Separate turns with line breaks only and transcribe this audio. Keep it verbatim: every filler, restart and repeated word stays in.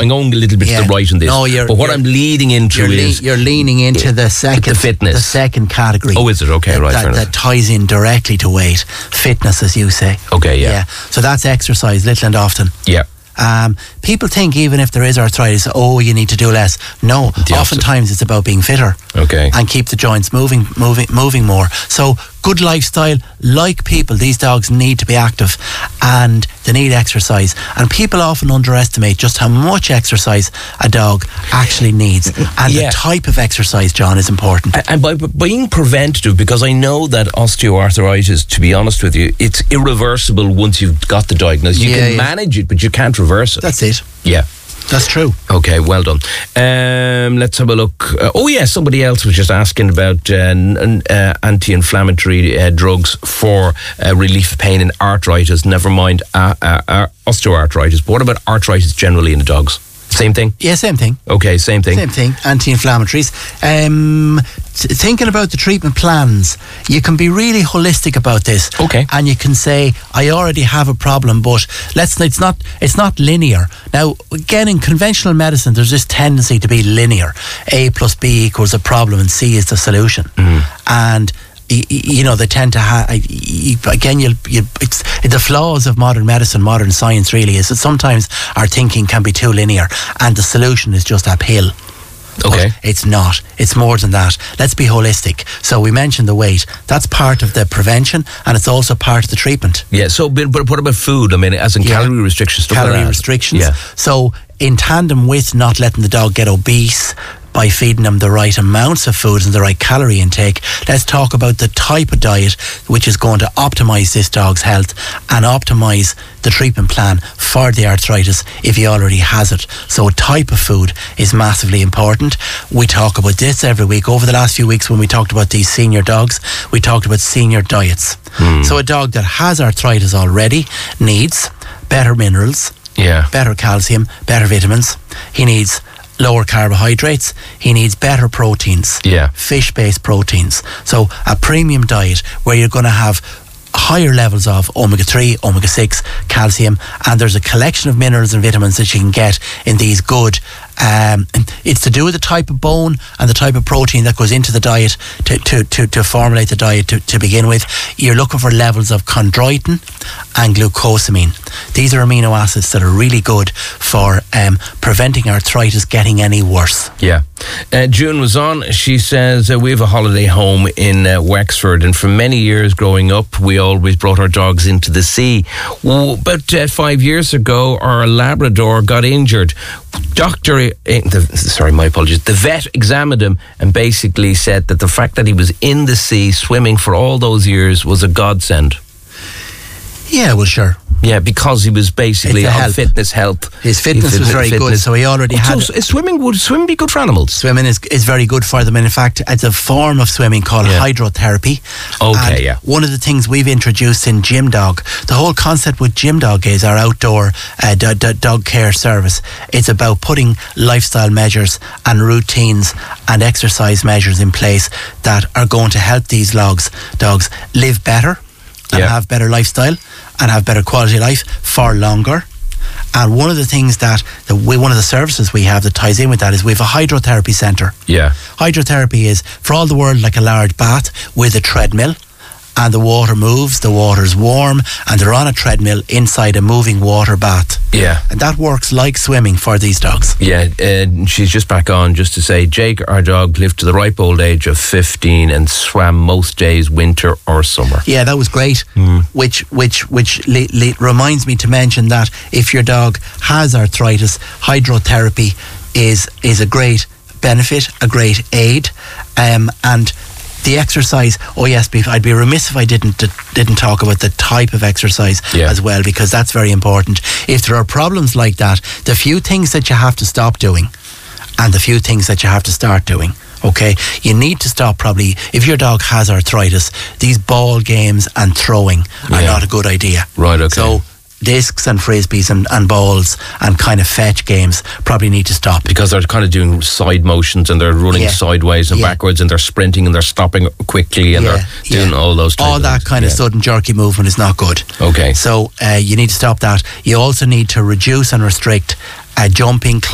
I'm going a little bit
Yeah.
to the right in this.
No, you're-
but what
you're-
I'm leading into
You're, le-
is
you're leaning into the second,
the fitness.
the second category.
Oh, is it? Okay,
that,
right,
That,
fair enough.
that ties in directly to weight, fitness, as you say.
Okay, yeah.
So that's exercise, little and often.
yeah.
Um, people think even if there is arthritis, oh, you need to do less. No,
The opposite.
oftentimes it's about being fitter.
Okay.
And keep the joints moving, moving, moving more. So good lifestyle, like people, these dogs need to be active and they need exercise. And people often underestimate just how much exercise a dog actually needs. And
Yeah.
the type of exercise, John, is important.
And by by being preventative, because I know that osteoarthritis, to be honest with you, it's irreversible once you've got the diagnosis. You
Yeah,
can
yeah.
manage it, but you can't reverse it.
That's it.
yeah.
That's true.
Okay, well done. Um, let's have a look. Uh, oh, yeah, somebody else was just asking about uh, n- n- uh, anti-inflammatory uh, drugs for uh, relief of pain and arthritis. Never mind uh, uh, uh, osteoarthritis. But what about arthritis generally in the dogs? Same thing?
Yeah, same thing.
Okay, same thing.
Same thing, anti-inflammatories. Um, t- thinking about the treatment plans, you can be really holistic about this.
Okay.
And you can say, I already have a problem, but let's. It's not. It's not linear. Now, again, in conventional medicine, there's this tendency to be linear. A plus B equals a problem, and C is the solution. And y- y- you know, they tend to have, again, you'll, you, it's the flaws of modern medicine, modern science really is that sometimes our thinking can be too linear and the solution is just uphill.
Okay.
But it's not. It's more than that. Let's be holistic. So we mentioned the weight. That's part of the prevention and it's also part of the treatment.
Yeah, so, but, but what about food? I mean, as in
Yeah.
calorie restrictions, stuff like
Calorie
that.
restrictions.
Yeah.
So in tandem with not letting the dog get obese by feeding them the right amounts of foods and the right calorie intake, let's talk about the type of diet which is going to optimise this dog's health and optimise the treatment plan for the arthritis if he already has it. So a type of food is massively important. We talk about this every week. Over the last few weeks when we talked about these senior dogs, we talked about senior diets. So a dog that has arthritis already needs better minerals,
Yeah.
better calcium, better vitamins. He needs lower carbohydrates. He needs better proteins.
Yeah.
Fish-based proteins. So a premium diet where you're going to have higher levels of omega three, omega six, calcium, and there's a collection of minerals and vitamins that you can get in these good. Um, it's to do with the type of bone and the type of protein that goes into the diet to, to, to, to formulate the diet to, to begin with. You're looking for levels of chondroitin and glucosamine. These are amino acids that are really good for um, preventing arthritis getting any worse.
Yeah. Uh, June was on. She says, uh, we have a holiday home in uh, Wexford, and for many years growing up, we always brought our dogs into the sea. Well, about uh, five years ago, our Labrador got injured. Doctor, uh, the, sorry, my apologies. The vet examined him and basically said that the fact that he was in the sea swimming for all those years was a godsend.
Yeah, well, sure.
Yeah, because he was basically
It's a
on
help.
fitness health.
His fitness
Fit-
was very good,
fitness.
so he already had.
So, is swimming would swimming be good for animals?
Swimming is, is very good for them. And in fact, it's a form of swimming called
Yeah.
hydrotherapy.
Okay,
And
yeah.
one of the things we've introduced in Gym Dog, the whole concept with Gym Dog is our outdoor uh, d- d- dog care service. It's about putting lifestyle measures and routines and exercise measures in place that are going to help these logs, dogs live better and
Yeah.
have better lifestyle and have better quality of life for longer. And one of the things that, that we, one of the services we have that ties in with that is we have a hydrotherapy centre.
Yeah.
Hydrotherapy is, for all the world, like a large bath with a treadmill, and the water moves, the water's warm, and they're on a treadmill inside a moving water bath.
Yeah.
And that works like swimming for these dogs.
Yeah, uh, she's just back on just to say, Jake, our dog, lived to the ripe old age of fifteen and swam most days, winter or summer.
Yeah, that was great. Which which which le- le- reminds me to mention that if your dog has arthritis, hydrotherapy is is a great benefit, a great aid, um, and the exercise. Oh yes, be- I'd be remiss if I didn't didn't talk about the type of exercise
Yeah.
as well, because that's very important. If there are problems like that, the few things that you have to stop doing, and the few things that you have to start doing. Okay, you need to stop probably, if your dog has arthritis, these ball games and throwing are
Yeah.
not a good idea.
Right, okay.
So discs and frisbees and, and balls and kind of fetch games probably need to stop.
Because they're kind of doing side motions and they're running
Yeah.
sideways and
Yeah.
backwards and they're sprinting and they're stopping quickly and
Yeah,
they're doing
yeah.
all those types
all
of
that
things.
kind of
Yeah.
sudden jerky movement is not good.
Okay.
So uh, you need to stop that. You also need to reduce and restrict uh, jumping,